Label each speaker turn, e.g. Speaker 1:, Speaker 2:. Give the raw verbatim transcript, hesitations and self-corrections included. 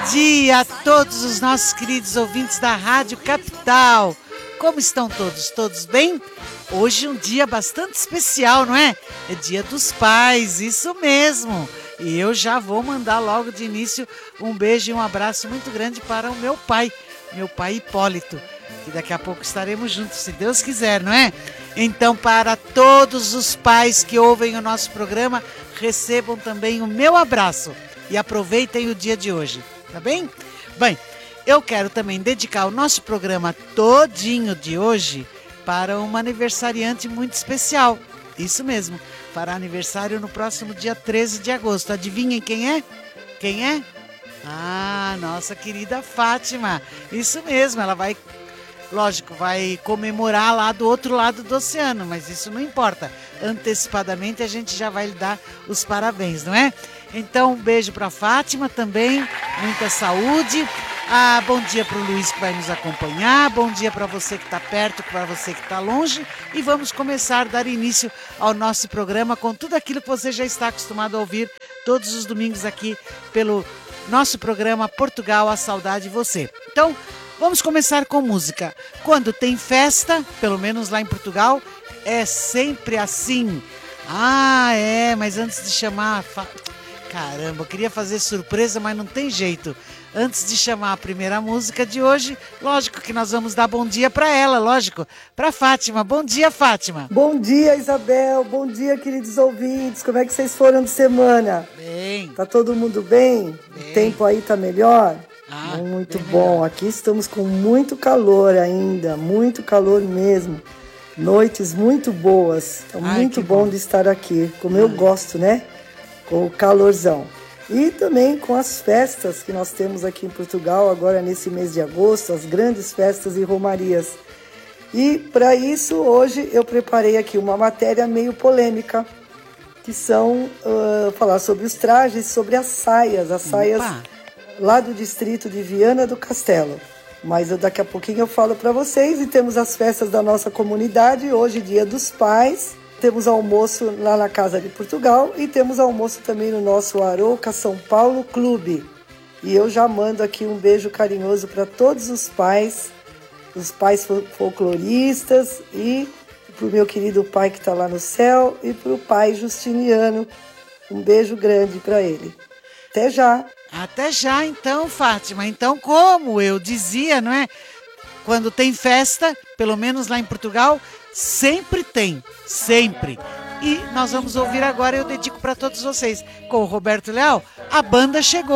Speaker 1: dia a todos os nossos queridos ouvintes da Rádio Capital. Como estão todos? Todos bem? Hoje é um dia bastante especial, não é? É Dia dos Pais, isso mesmo. E eu já vou mandar logo de início um beijo e um abraço muito grande para o meu pai, meu pai Hipólito, que daqui a pouco estaremos juntos, se Deus quiser, não é? Então, para todos os pais que ouvem o nosso programa, recebam também o meu abraço e aproveitem o dia de hoje, tá bem? Bem, eu quero também dedicar o nosso programa todinho de hoje para uma aniversariante muito especial. Isso mesmo, fará aniversário no próximo dia treze de agosto. Adivinhem quem é? Quem é? Ah, nossa querida Fátima. Isso mesmo, ela vai, lógico, vai comemorar lá do outro lado do oceano, mas isso não importa. Antecipadamente a gente já vai lhe dar os parabéns, não é? Então, um beijo para Fátima também, muita saúde. Ah, bom dia para o Luiz que vai nos acompanhar, bom dia para você que está perto, para você que está longe. E vamos começar a dar início ao nosso programa com tudo aquilo que você já está acostumado a ouvir todos os domingos aqui pelo nosso programa Portugal, a Saudade de Você. Então, vamos começar com música. Quando tem festa, pelo menos lá em Portugal, é sempre assim. Ah, é, mas antes de chamar... Fa... Caramba, eu queria fazer surpresa, mas não tem jeito. Antes de chamar a primeira música de hoje, lógico que nós vamos dar bom dia para ela, lógico, para Fátima. Bom dia, Fátima.
Speaker 2: Bom dia, Isabel. Bom dia, queridos ouvintes. Como é que vocês foram de semana?
Speaker 1: Bem.
Speaker 2: Tá todo mundo bem?
Speaker 1: Bem.
Speaker 2: O tempo aí tá melhor?
Speaker 1: Ah,
Speaker 2: muito
Speaker 1: bem
Speaker 2: bom.
Speaker 1: melhor.
Speaker 2: Aqui estamos com muito calor ainda, muito calor mesmo. Noites muito boas. Tá
Speaker 1: Ai,
Speaker 2: muito
Speaker 1: que
Speaker 2: bom,
Speaker 1: bom.
Speaker 2: de estar aqui, como eu gosto, né? Com o calorzão. E também com as festas que nós temos aqui em Portugal, agora nesse mês de agosto, as grandes festas e romarias. E para isso, hoje eu preparei aqui uma matéria meio polêmica, que são uh, falar sobre os trajes, sobre as saias, as saias
Speaker 1: Opa.
Speaker 2: lá do distrito de Viana do Castelo. Mas eu, daqui a pouquinho eu falo para vocês. E temos as festas da nossa comunidade, hoje Dia dos Pais. Temos almoço lá na Casa de Portugal e temos almoço também no nosso Arouca São Paulo Clube. E eu já mando aqui um beijo carinhoso para todos os pais, os pais folcloristas e para o meu querido pai que está lá no céu e para o pai Justiniano. Um beijo grande para ele. Até já!
Speaker 1: Até já então, Fátima. Então, como eu dizia, não é? Quando tem festa, pelo menos lá em Portugal, sempre tem, sempre. E nós vamos ouvir agora, eu dedico para todos vocês, com o Roberto Leal, A Banda Chegou.